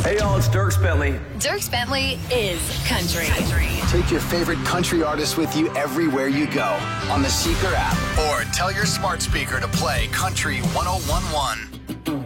Hey, y'all, it's Dierks Bentley. Dierks Bentley is country. Take your favorite country artist with you everywhere you go on the Seeker app. Or tell your smart speaker to play Country 1011.